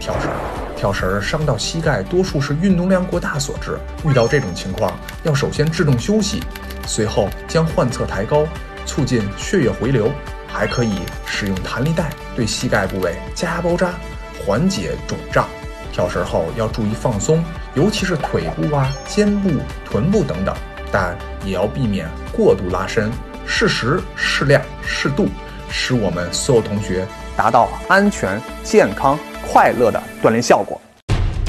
跳绳。跳绳伤到膝盖，多数是运动量过大所致。遇到这种情况，要首先制动休息，随后将患侧抬高，促进血液回流。还可以使用弹力带对膝盖部位加压包扎，缓解肿胀。跳绳后要注意放松，尤其是腿部啊、肩部、臀部等等，但也要避免过度拉伸，适时、适量、适度，使我们所有同学达到安全、健康、快乐的锻炼效果。